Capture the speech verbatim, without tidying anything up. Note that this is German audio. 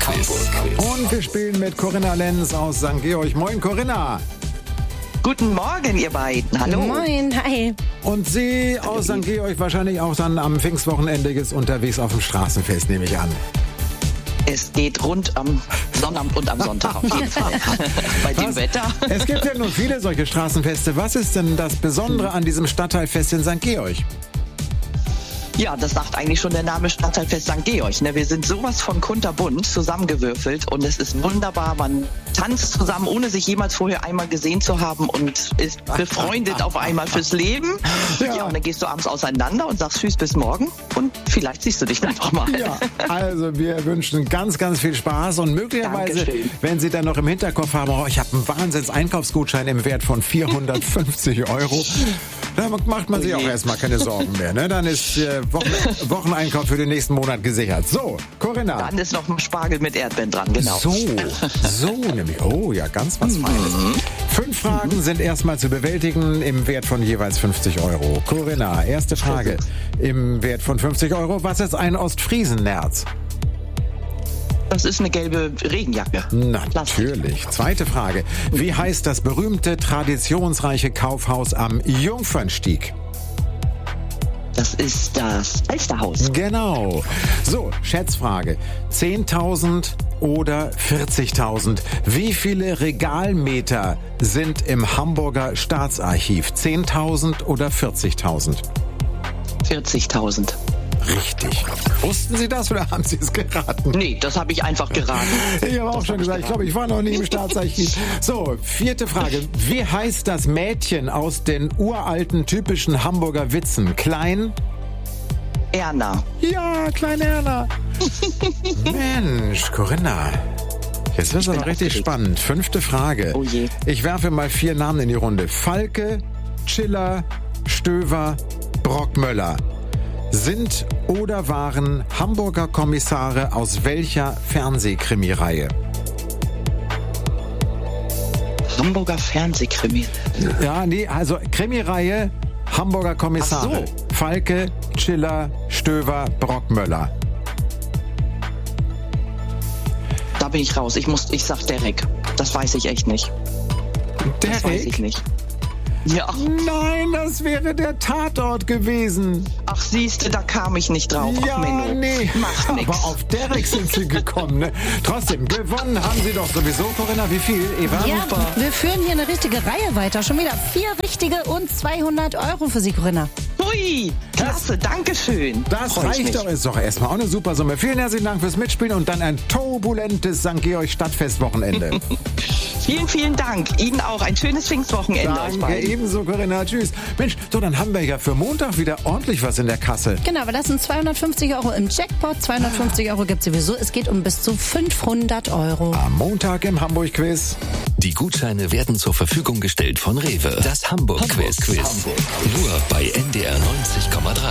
Hamburg-Quiz. Und wir spielen mit Corinna Lenz aus Sankt Georg. Moin, Corinna. Guten Morgen, ihr beiden. Hallo. Moin, hi. Und Sie aus Sankt Georg wahrscheinlich auch dann am Pfingstwochenende ist unterwegs auf dem Straßenfest, nehme ich an. Es geht rund am Sonnabend und am Sonntag auf jeden Fall. Bei dem Was? Wetter. Es gibt ja nur viele solche Straßenfeste. Was ist denn das Besondere an diesem Stadtteilfest in Sankt Georg? Ja, das sagt eigentlich schon der Name Stadtteilfest Sankt Georg. Ne? Wir sind sowas von kunterbunt zusammengewürfelt und es ist wunderbar. Man tanzt zusammen, ohne sich jemals vorher einmal gesehen zu haben und ist befreundet auf einmal fürs Leben. Ja. ja, und dann gehst du abends auseinander und sagst Tschüss bis morgen und vielleicht siehst du dich dann noch mal. Ja, also wir wünschen ganz, ganz viel Spaß und möglicherweise, Dankeschön. wenn Sie dann noch im Hinterkopf haben, oh, ich habe einen Wahnsinns-Einkaufsgutschein im Wert von vierhundertfünfzig Euro, da macht man sich auch erstmal keine Sorgen mehr. Ne? Dann ist äh, Wochen, Wocheneinkauf für den nächsten Monat gesichert. So, Corinna. Dann ist noch ein Spargel mit Erdbeeren dran, genau. So, so nämlich. Oh ja, ganz was Feines. Fünf Fragen sind erstmal zu bewältigen im Wert von jeweils fünfzig Euro. Corinna, erste Frage im Wert von fünfzig Euro. Was ist ein Ostfriesennerz? Das ist eine gelbe Regenjacke. Natürlich. Zweite Frage. Wie heißt das berühmte, traditionsreiche Kaufhaus am Jungfernstieg? Das ist das Alsterhaus. Genau. So, Schätzfrage. zehntausend oder vierzigtausend? Wie viele Regalmeter sind im Hamburger Staatsarchiv? zehntausend oder vierzigtausend? vierzigtausend. Richtig. Wussten Sie das oder haben Sie es geraten? Nee, das habe ich einfach geraten. Ich habe auch schon gesagt, ich glaube, ich war noch nie im Staatsarchiv. So, vierte Frage. Wie heißt das Mädchen aus den uralten, typischen Hamburger Witzen? Klein? Erna. Ja, Klein Erna. Mensch, Corinna. Jetzt wird es aber richtig aufgeregt. spannend. Fünfte Frage. Oh je. Ich werfe mal vier Namen in die Runde. Falke, Schiller, Stöver, Brockmöller. Sind oder waren Hamburger Kommissare aus welcher Fernsehkrimireihe? Hamburger Fernsehkrimi. Ja, nee, also Krimireihe, Hamburger Kommissare. Ach so. Falke, Schiller, Stöver, Brockmöller. Da bin ich raus. Ich muss, ich sag Derek. Das weiß ich echt nicht. Das weiß ich nicht. Ja. Nein, das wäre der Tatort gewesen. Ach, siehste, da kam ich nicht drauf. Ja, Ach, Menno. nee. Macht nix. Aber auf Derek sind Sie gekommen, ne? Trotzdem, gewonnen haben Sie doch sowieso, Corinna. Wie viel, Eva? Ja, super. wir führen hier eine richtige Reihe weiter. Schon wieder vier richtige und zweihundert Euro für Sie, Corinna. Hui, klasse, danke schön. Das Freu ich reicht mich. doch, ist doch erstmal auch eine super Summe. Vielen herzlichen Dank fürs Mitspielen und dann ein turbulentes Sankt Georg Stadtfestwochenende. Vielen, vielen Dank. Ihnen auch ein schönes Pfingstwochenende euch Danke, beiden. ebenso, Corinna. Tschüss. Mensch, so, dann haben wir ja für Montag wieder ordentlich was in der Kasse. Genau, aber das sind zweihundertfünfzig Euro im Jackpot. zweihundertfünfzig Euro gibt es sowieso. Es geht um bis zu fünfhundert Euro. Am Montag im Hamburg-Quiz. Die Gutscheine werden zur Verfügung gestellt von Rewe. Das Hamburg-Quiz. Hamburg. Nur bei N D R neunzig Komma drei.